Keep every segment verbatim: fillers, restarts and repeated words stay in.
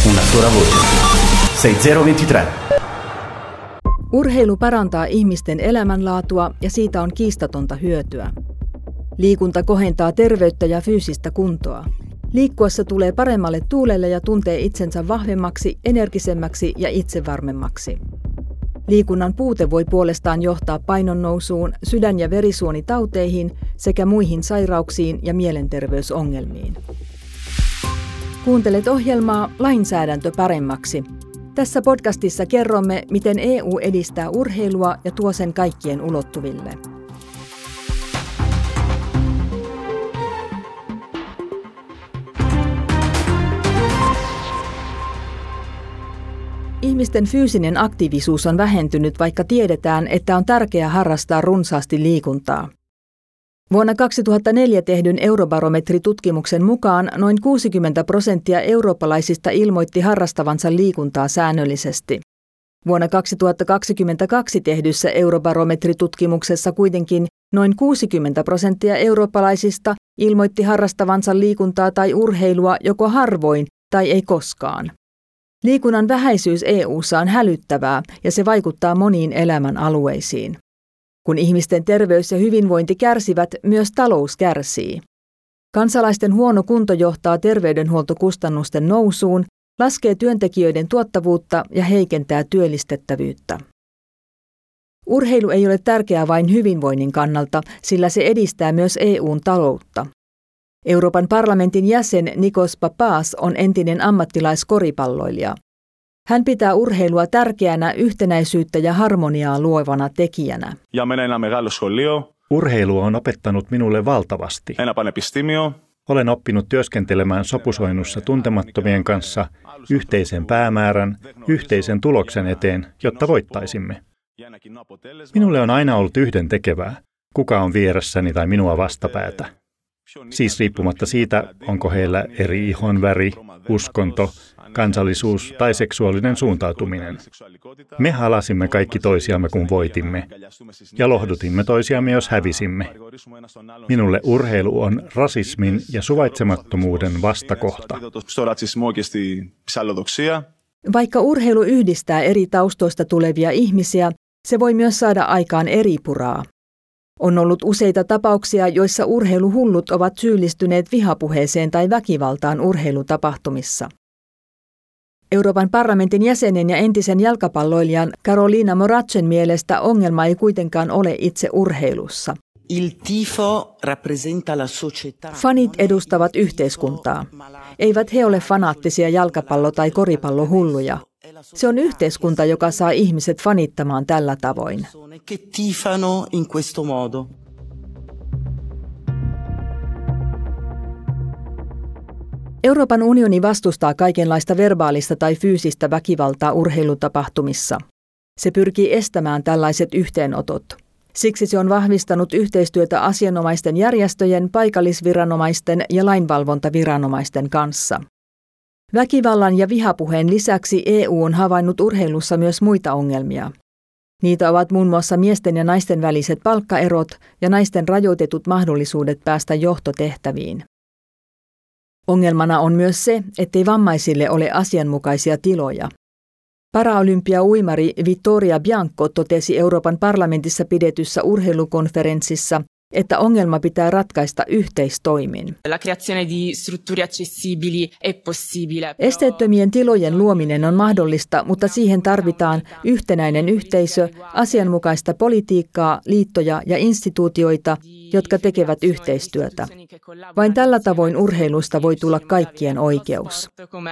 una sola voce. seitsemänsataakaksikymmentäkolme. Urheilu parantaa ihmisten elämänlaatua ja siitä on kiistatonta hyötyä. Liikunta kohentaa terveyttä ja fyysistä kuntoa. Liikkuessa tulee paremmalle tuulelle ja tuntee itsensä vahvemmaksi, energisemmäksi ja itsevarmemmaksi. Liikunnan puute voi puolestaan johtaa painonnousuun, sydän- ja verisuonitauteihin sekä muihin sairauksiin ja mielenterveysongelmiin. Kuuntelet ohjelmaa Lainsäädäntö paremmaksi. Tässä podcastissa kerromme, miten E U edistää urheilua ja tuo sen kaikkien ulottuville. Ihmisten fyysinen aktiivisuus on vähentynyt, vaikka tiedetään, että on tärkeää harrastaa runsaasti liikuntaa. Vuonna kaksituhattaneljä tehdyn Eurobarometritutkimuksen mukaan noin kuusikymmentä prosenttia eurooppalaisista ilmoitti harrastavansa liikuntaa säännöllisesti. Vuonna kaksituhattakaksikymmentäkaksi tehdyssä Eurobarometritutkimuksessa kuitenkin noin kuusikymmentä prosenttia eurooppalaisista ilmoitti harrastavansa liikuntaa tai urheilua joko harvoin tai ei koskaan. Liikunnan vähäisyys E U:ssa on hälyttävää ja se vaikuttaa moniin elämän alueisiin. Kun ihmisten terveys ja hyvinvointi kärsivät, myös talous kärsii. Kansalaisten huono kunto johtaa terveydenhuoltokustannusten nousuun, laskee työntekijöiden tuottavuutta ja heikentää työllistettävyyttä. Urheilu ei ole tärkeää vain hyvinvoinnin kannalta, sillä se edistää myös E U:n taloutta. Euroopan parlamentin jäsen Nikos Papas on entinen ammattilaiskoripalloilija. Hän pitää urheilua tärkeänä yhtenäisyyttä ja harmoniaa luovana tekijänä. Urheilu on opettanut minulle valtavasti. Olen oppinut työskentelemään sopusoinnussa tuntemattomien kanssa yhteisen päämäärän, yhteisen tuloksen eteen, jotta voittaisimme. Minulle on aina ollut yhdentekevää, kuka on vieressäni tai minua vastapäätä. Siis riippumatta siitä, onko heillä eri ihonväri, uskonto, kansallisuus tai seksuaalinen suuntautuminen. Me halasimme kaikki toisiamme, kun voitimme, ja lohdutimme toisiamme, jos hävisimme. Minulle urheilu on rasismin ja suvaitsemattomuuden vastakohta. Vaikka urheilu yhdistää eri taustoista tulevia ihmisiä, se voi myös saada aikaan eripuraa. On ollut useita tapauksia, joissa urheiluhullut ovat syyllistyneet vihapuheeseen tai väkivaltaan urheilutapahtumissa. Euroopan parlamentin jäsenen ja entisen jalkapalloilijan Carolina Moracen mielestä ongelma ei kuitenkaan ole itse urheilussa. Fanit edustavat yhteiskuntaa. Eivät he ole fanaattisia jalkapallo- tai koripallohulluja. Se on yhteiskunta, joka saa ihmiset fanittamaan tällä tavoin. Euroopan unioni vastustaa kaikenlaista verbaalista tai fyysistä väkivaltaa urheilutapahtumissa. Se pyrkii estämään tällaiset yhteenotot. Siksi se on vahvistanut yhteistyötä asianomaisten järjestöjen, paikallisviranomaisten ja lainvalvontaviranomaisten kanssa. Väkivallan ja vihapuheen lisäksi E U on havainnut urheilussa myös muita ongelmia. Niitä ovat muun muassa miesten ja naisten väliset palkkaerot ja naisten rajoitetut mahdollisuudet päästä johtotehtäviin. Ongelmana on myös se, ettei vammaisille ole asianmukaisia tiloja. Paraolympia-uimari Vittoria Bianco totesi Euroopan parlamentissa pidetyssä urheilukonferenssissa, että ongelma pitää ratkaista yhteistoimin. Esteettömien tilojen luominen on mahdollista, mutta siihen tarvitaan yhtenäinen yhteisö, asianmukaista politiikkaa, liittoja ja instituutioita, jotka tekevät yhteistyötä. Vain tällä tavoin urheilusta voi tulla kaikkien oikeus.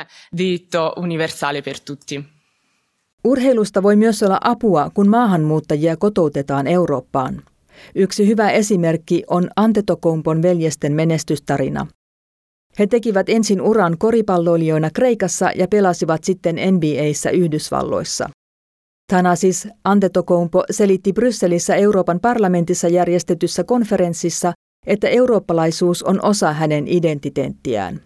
Urheilusta voi myös olla apua, kun maahanmuuttajia kotoutetaan Eurooppaan. Yksi hyvä esimerkki on Antetokounmpon veljesten menestystarina. He tekivät ensin uran koripalloilijoina Kreikassa ja pelasivat sitten N B A:ssä Yhdysvalloissa. Thanasis Antetokounmpo selitti Brysselissä Euroopan parlamentissa järjestetyssä konferenssissa, että eurooppalaisuus on osa hänen identiteettiään.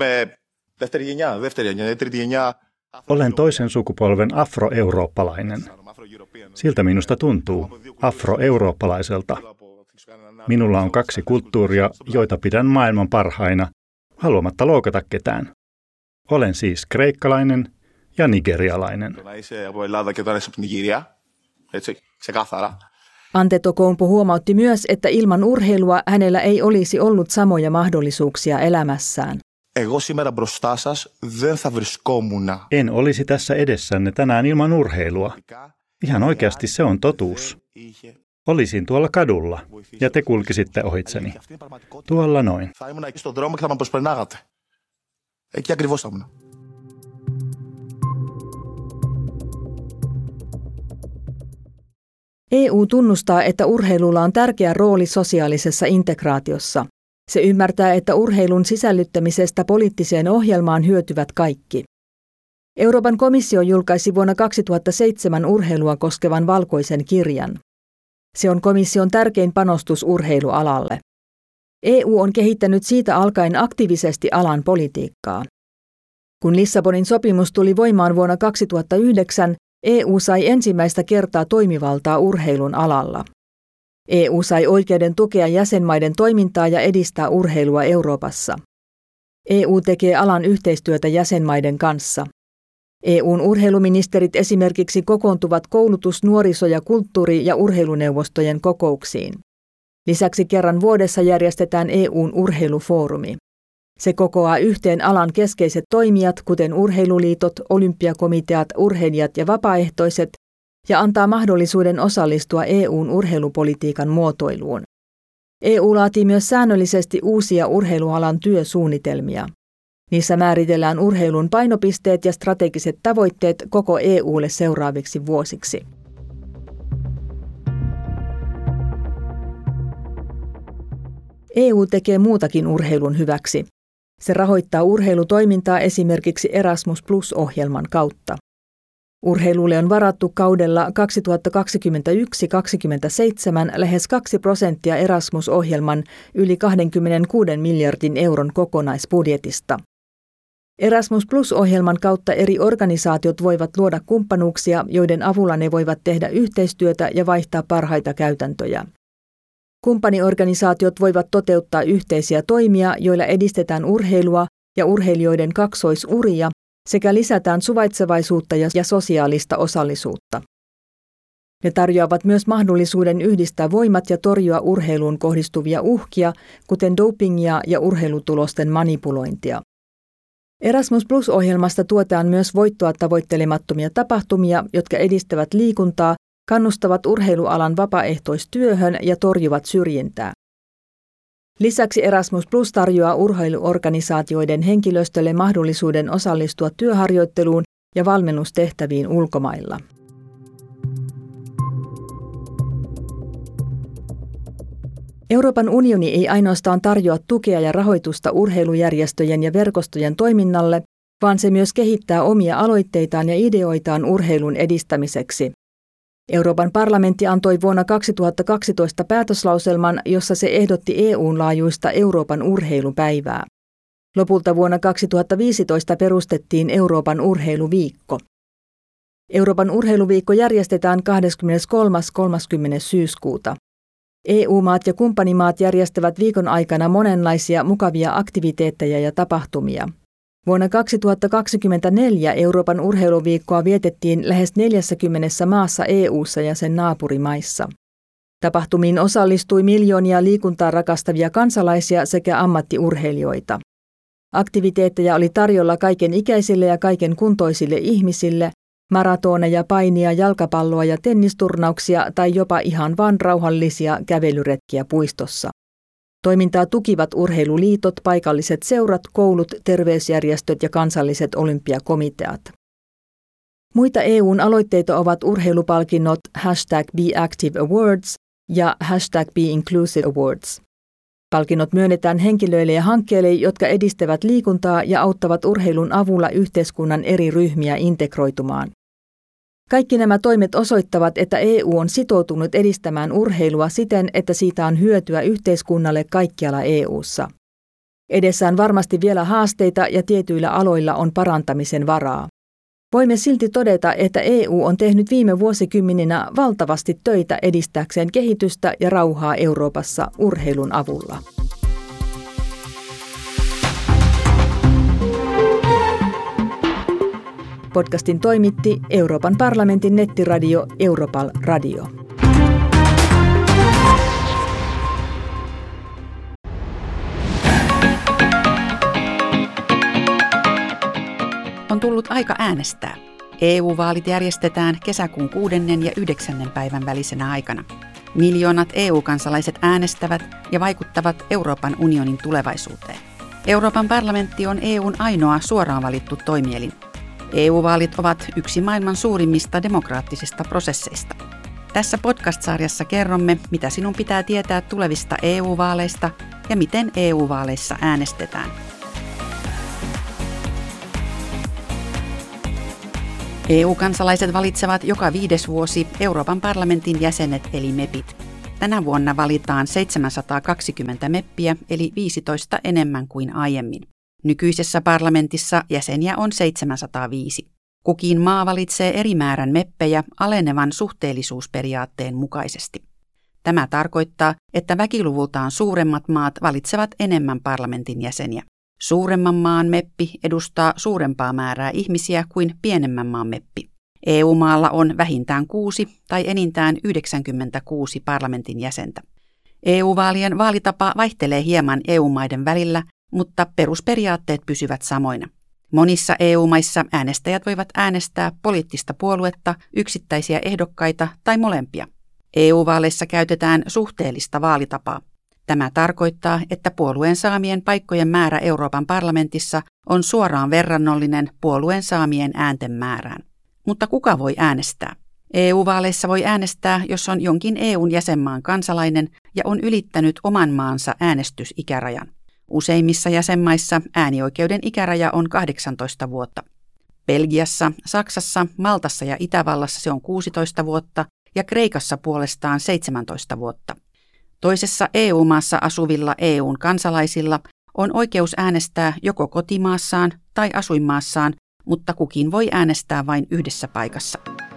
Olen toisen sukupolven afroeurooppalainen. Siltä minusta tuntuu, afroeurooppalaiselta. Minulla on kaksi kulttuuria, joita pidän maailman parhaina, haluamatta loukata ketään. Olen siis kreikkalainen ja nigerialainen. Antetokounmpo huomautti myös, että ilman urheilua hänellä ei olisi ollut samoja mahdollisuuksia elämässään. En olisi tässä edessänne tänään ilman urheilua. Ihan oikeasti se on totuus. Olisin tuolla kadulla ja te kulkisitte ohitseni. Tuolla noin. E U tunnustaa, että urheilulla on tärkeä rooli sosiaalisessa integraatiossa. Se ymmärtää, että urheilun sisällyttämisestä poliittiseen ohjelmaan hyötyvät kaikki. Euroopan komissio julkaisi vuonna kaksituhattaseitsemän urheilua koskevan valkoisen kirjan. Se on komission tärkein panostus urheilualalle. E U on kehittänyt siitä alkaen aktiivisesti alan politiikkaa. Kun Lissabonin sopimus tuli voimaan vuonna kaksituhattayhdeksän, E U sai ensimmäistä kertaa toimivaltaa urheilun alalla. E U sai oikeuden tukea jäsenmaiden toimintaa ja edistää urheilua Euroopassa. E U tekee alan yhteistyötä jäsenmaiden kanssa. E U:n urheiluministerit esimerkiksi kokoontuvat koulutus-, nuoriso- ja kulttuuri- ja urheiluneuvostojen kokouksiin. Lisäksi kerran vuodessa järjestetään E U:n urheilufoorumi. Se kokoaa yhteen alan keskeiset toimijat, kuten urheiluliitot, olympiakomiteat, urheilijat ja vapaaehtoiset, ja antaa mahdollisuuden osallistua E U:n urheilupolitiikan muotoiluun. E U laatii myös säännöllisesti uusia urheilualan työsuunnitelmia. Niissä määritellään urheilun painopisteet ja strategiset tavoitteet koko E U:lle seuraaviksi vuosiksi. E U tekee muutakin urheilun hyväksi. Se rahoittaa urheilutoimintaa esimerkiksi Erasmus Plus-ohjelman kautta. Urheilulle on varattu kaudella kaksituhattakaksikymmentäyksi kaksikymmentäseitsemän lähes kaksi prosenttia Erasmus-ohjelman yli kaksikymmentäkuusi miljardin euron kokonaisbudjetista. Erasmus Plus-ohjelman kautta eri organisaatiot voivat luoda kumppanuuksia, joiden avulla ne voivat tehdä yhteistyötä ja vaihtaa parhaita käytäntöjä. Kumppaniorganisaatiot voivat toteuttaa yhteisiä toimia, joilla edistetään urheilua ja urheilijoiden kaksoisuria sekä lisätään suvaitsevaisuutta ja sosiaalista osallisuutta. Ne tarjoavat myös mahdollisuuden yhdistää voimat ja torjua urheiluun kohdistuvia uhkia, kuten dopingia ja urheilutulosten manipulointia. Erasmus Plus-ohjelmasta tuetaan myös voittoa tavoittelemattomia tapahtumia, jotka edistävät liikuntaa, kannustavat urheilualan vapaaehtoistyöhön ja torjuvat syrjintää. Lisäksi Erasmus Plus tarjoaa urheiluorganisaatioiden henkilöstölle mahdollisuuden osallistua työharjoitteluun ja valmennustehtäviin ulkomailla. Euroopan unioni ei ainoastaan tarjoa tukea ja rahoitusta urheilujärjestöjen ja verkostojen toiminnalle, vaan se myös kehittää omia aloitteitaan ja ideoitaan urheilun edistämiseksi. Euroopan parlamentti antoi vuonna kaksituhattakaksitoista päätöslauselman, jossa se ehdotti E U:n laajuista Euroopan urheilupäivää. Lopulta vuonna kaksituhattaviisitoista perustettiin Euroopan urheiluviikko. Euroopan urheiluviikko järjestetään kahdeskymmeneskolmas kolmaskymmenes syyskuuta. E U-maat ja kumppanimaat järjestävät viikon aikana monenlaisia mukavia aktiviteetteja ja tapahtumia. Vuonna kaksituhattakaksikymmentäneljä Euroopan urheiluviikkoa vietettiin lähes neljässäkymmenessä maassa E U:ssa ja sen naapurimaissa. Tapahtumiin osallistui miljoonia liikuntaa rakastavia kansalaisia sekä ammattiurheilijoita. Aktiviteetteja oli tarjolla kaiken ikäisille ja kaiken kuntoisille ihmisille, maratoneja, painia, jalkapalloa ja tennisturnauksia tai jopa ihan vain rauhallisia kävelyretkiä puistossa. Toimintaa tukivat urheiluliitot, paikalliset seurat, koulut, terveysjärjestöt ja kansalliset olympiakomiteat. Muita E U:n aloitteita ovat urheilupalkinnot hashtag BeActive Awards ja hashtag BeInclusive Awards. Palkinnot myönnetään henkilöille ja hankkeille, jotka edistävät liikuntaa ja auttavat urheilun avulla yhteiskunnan eri ryhmiä integroitumaan. Kaikki nämä toimet osoittavat, että E U on sitoutunut edistämään urheilua siten, että siitä on hyötyä yhteiskunnalle kaikkialla E U:ssa. Edessä on varmasti vielä haasteita ja tietyillä aloilla on parantamisen varaa. Voimme silti todeta, että E U on tehnyt viime vuosikymmeninä valtavasti töitä edistääkseen kehitystä ja rauhaa Euroopassa urheilun avulla. Podcastin toimitti Euroopan parlamentin nettiradio Europal Radio. On tullut aika äänestää. E U-vaalit järjestetään kesäkuun kuudennen ja yhdeksännen päivän välisenä aikana. Miljoonat E U-kansalaiset äänestävät ja vaikuttavat Euroopan unionin tulevaisuuteen. Euroopan parlamentti on E U:n ainoa suoraan valittu toimielin. E U-vaalit ovat yksi maailman suurimmista demokraattisista prosesseista. Tässä podcast-sarjassa kerromme, mitä sinun pitää tietää tulevista E U-vaaleista ja miten E U-vaaleissa äänestetään. E U-kansalaiset valitsevat joka viides vuosi Euroopan parlamentin jäsenet eli mepit. Tänä vuonna valitaan seitsemänsataakaksikymmentä meppiä eli viisitoista enemmän kuin aiemmin. Nykyisessä parlamentissa jäseniä on seitsemänsataaviisi. Kukin maa valitsee eri määrän meppejä alenevan suhteellisuusperiaatteen mukaisesti. Tämä tarkoittaa, että väkiluvultaan suuremmat maat valitsevat enemmän parlamentin jäseniä. Suuremman maan meppi edustaa suurempaa määrää ihmisiä kuin pienemmän maan meppi. E U-maalla on vähintään kuusi tai enintään yhdeksänkymmentäkuusi parlamentin jäsentä. E U-vaalien vaalitapa vaihtelee hieman E U-maiden välillä, mutta perusperiaatteet pysyvät samoina. Monissa E U-maissa äänestäjät voivat äänestää poliittista puoluetta, yksittäisiä ehdokkaita tai molempia. E U-vaaleissa käytetään suhteellista vaalitapaa. Tämä tarkoittaa, että puolueen saamien paikkojen määrä Euroopan parlamentissa on suoraan verrannollinen puolueen saamien äänten määrään. Mutta kuka voi äänestää? E U-vaaleissa voi äänestää, jos on jonkin E U:n jäsenmaan kansalainen ja on ylittänyt oman maansa äänestysikärajan. Useimmissa jäsenmaissa äänioikeuden ikäraja on kahdeksantoista vuotta. Belgiassa, Saksassa, Maltassa ja Itävallassa se on kuusitoista vuotta ja Kreikassa puolestaan seitsemäntoista vuotta. Toisessa E U-maassa asuvilla E U:n kansalaisilla on oikeus äänestää joko kotimaassaan tai asuinmaassaan, mutta kukin voi äänestää vain yhdessä paikassa.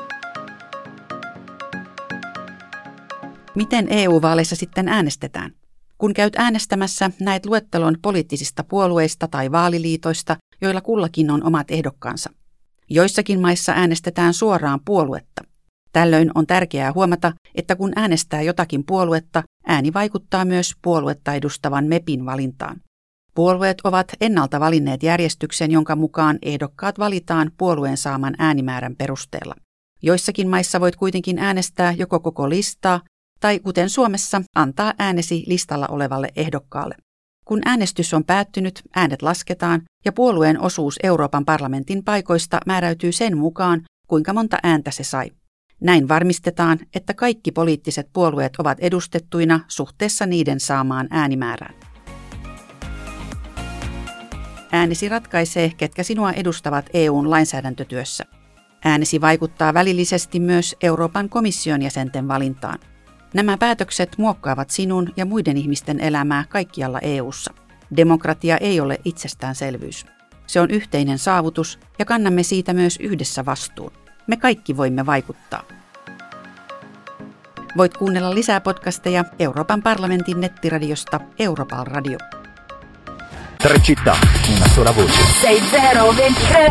Miten E U-vaaleissa sitten äänestetään? Kun käyt äänestämässä, näet luettelon poliittisista puolueista tai vaaliliitoista, joilla kullakin on omat ehdokkaansa. Joissakin maissa äänestetään suoraan puoluetta. Tällöin on tärkeää huomata, että kun äänestää jotakin puoluetta, ääni vaikuttaa myös puoluetta edustavan mepin valintaan. Puolueet ovat ennalta valinneet järjestyksen, jonka mukaan ehdokkaat valitaan puolueen saaman äänimäärän perusteella. Joissakin maissa voit kuitenkin äänestää joko koko listaa, tai kuten Suomessa, antaa äänesi listalla olevalle ehdokkaalle. Kun äänestys on päättynyt, äänet lasketaan ja puolueen osuus Euroopan parlamentin paikoista määräytyy sen mukaan, kuinka monta ääntä se sai. Näin varmistetaan, että kaikki poliittiset puolueet ovat edustettuina suhteessa niiden saamaan äänimäärään. Äänesi ratkaisee, ketkä sinua edustavat E U:n lainsäädäntötyössä. Äänesi vaikuttaa välillisesti myös Euroopan komission jäsenten valintaan. Nämä päätökset muokkaavat sinun ja muiden ihmisten elämää kaikkialla E U:ssa. Demokratia ei ole itsestäänselvyys. Se on yhteinen saavutus ja kannamme siitä myös yhdessä vastuun. Me kaikki voimme vaikuttaa. Voit kuunnella lisää podcasteja Euroopan parlamentin nettiradiosta Europal Radio. Tre città, una sola voce. sei zero ventitré.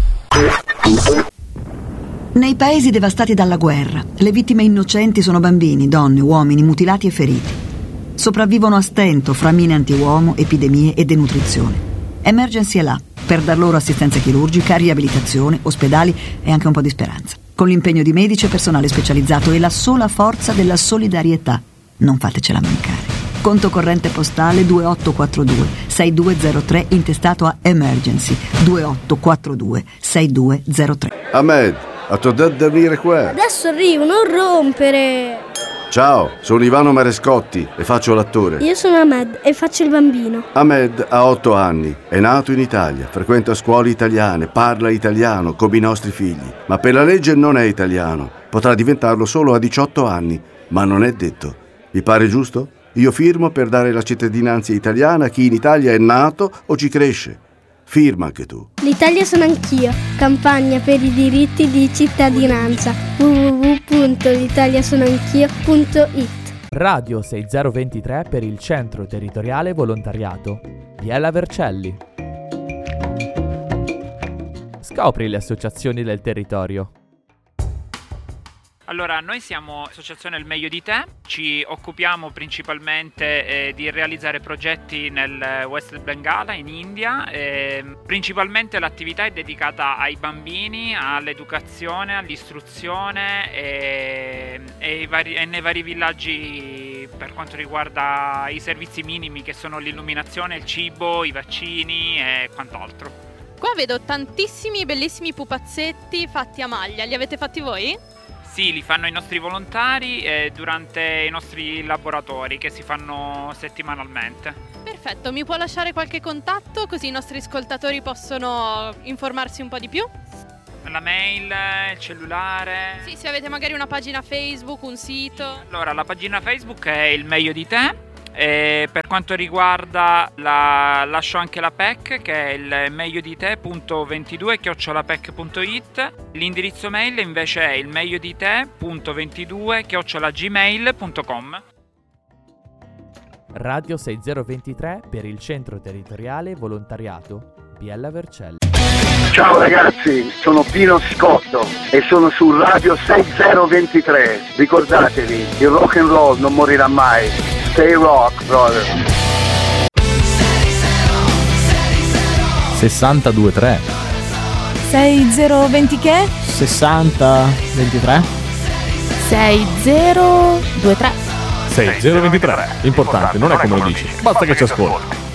Nei paesi devastati dalla guerra, le vittime innocenti sono bambini, donne, uomini mutilati e feriti. Sopravvivono a stento fra mine antiuomo, epidemie e denutrizione. Emergency è là per dar loro assistenza chirurgica, riabilitazione, ospedali e anche un po' di speranza. Con l'impegno di medici e personale specializzato e la sola forza della solidarietà. Non fatecela mancare. Conto corrente postale ventotto quarantadue sessantaduecentotre intestato a Emergency ventotto quarantadue sessantaduecentotre. Ahmed, ha tu detto di venire qua? Adesso arrivo, non rompere! Ciao, sono Ivano Marescotti e faccio l'attore. Io sono Ahmed e faccio il bambino. Ahmed ha otto anni, è nato in Italia, frequenta scuole italiane, parla italiano come i nostri figli, ma per la legge non è italiano. Potrà diventarlo solo a diciotto anni, ma non è detto. Vi pare giusto? Io firmo per dare la cittadinanza italiana a chi in Italia è nato o ci cresce. Firma anche tu. L'Italia sono anch'io. Campagna per i diritti di cittadinanza. w w w punto l'italiasonoanch'io punto it. Radio sei zero ventitré per il Centro Territoriale Volontariato. Biella Vercelli. Scopri le associazioni del territorio. Allora, noi siamo Associazione Il Meglio di Te, ci occupiamo principalmente eh, di realizzare progetti nel West Bengala, in India. Eh, principalmente l'attività è dedicata ai bambini, all'educazione, all'istruzione e, e, i vari, e nei vari villaggi per quanto riguarda i servizi minimi che sono l'illuminazione, il cibo, i vaccini e quant'altro. Qua vedo tantissimi bellissimi pupazzetti fatti a maglia, li avete fatti voi? Sì, li fanno i nostri volontari eh, durante i nostri laboratori che si fanno settimanalmente. Perfetto, mi può lasciare qualche contatto così i nostri ascoltatori possono informarsi un po' di più? La mail, il cellulare. Sì, se avete magari una pagina Facebook, un sito. Allora, la pagina Facebook è Il Meglio di Te. E per quanto riguarda la, lascio anche la P E C, che è il meglio di te punto ventidue chiocciola pec punto it. L'indirizzo mail invece è il meglio di te punto ventidue chiocciola gmail punto com. Radio sei zero due tre per il Centro Territoriale Volontariato Biella Vercelli. Ciao ragazzi, sono Pino Scotto e sono su Radio sei zero due tre. Ricordatevi, il rock and roll non morirà mai. Stay rock, brother. sessantadue tre. sei zero due che? sessanta ventitré. sei zero due tre. sei zero due tre. Importante, non è come lo dici, basta che ci ascolti.